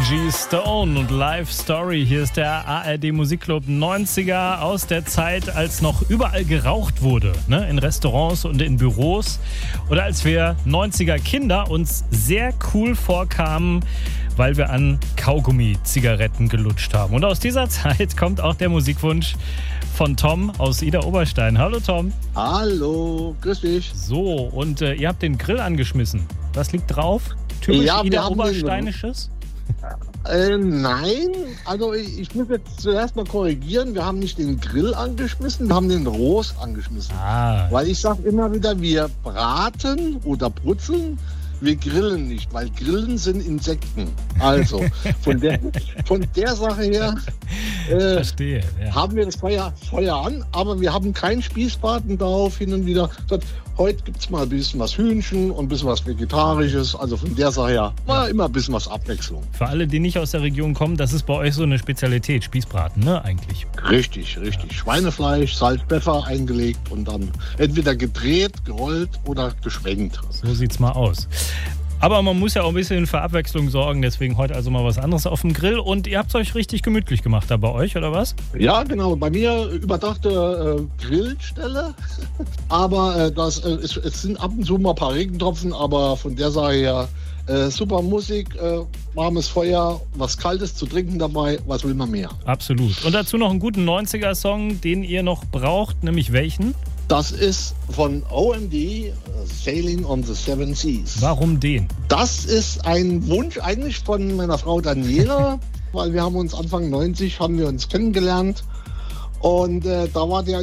Angie Stone und Life Story. Hier ist der ARD Musikclub 90er aus der Zeit, als noch überall geraucht wurde, ne? In Restaurants und in Büros. Oder als wir 90er Kinder uns sehr cool vorkamen, weil wir an Kaugummi-Zigaretten gelutscht haben. Und aus dieser Zeit kommt auch der Musikwunsch von Tom aus Idar-Oberstein. Hallo Tom. Hallo, grüß dich. So, und ihr habt den Grill angeschmissen. Was liegt drauf? Typisch Ja, Idar-Obersteinisches? Nein, also ich muss jetzt zuerst mal korrigieren. Wir haben nicht den Grill angeschmissen, wir haben den Rost angeschmissen. Weil ich sage immer wieder, wir braten oder brutzeln, wir grillen nicht, weil Grillen sind Insekten. Also von der Sache her Verstehe, ja. haben wir das Feuer an, aber wir haben keinen Spießbraten drauf hin und wieder. Heute gibt es mal ein bisschen was Hühnchen und ein bisschen was Vegetarisches. Also von der Sache her war immer ein bisschen was Abwechslung. Für alle, die nicht aus der Region kommen, das ist bei euch so eine Spezialität, Spießbraten, ne, eigentlich? Richtig. Ja. Schweinefleisch, Salz, Pfeffer eingelegt und dann entweder gedreht, gerollt oder geschwenkt. So sieht's mal aus. Aber man muss ja auch ein bisschen für Abwechslung sorgen, deswegen heute also mal was anderes auf dem Grill. Und ihr habt es euch richtig gemütlich gemacht da bei euch, oder was? Ja, genau. Bei mir überdachte Grillstelle. Aber es sind ab und zu mal ein paar Regentropfen, aber von der Sache her super Musik, warmes Feuer, was Kaltes zu trinken dabei, was will man mehr? Absolut. Und dazu noch einen guten 90er-Song, den ihr noch braucht, nämlich welchen? Das ist von OMD, Sailing on the Seven Seas. Warum den? Das ist ein Wunsch eigentlich von meiner Frau Daniela, weil wir haben uns Anfang 90 haben wir uns kennengelernt und da war der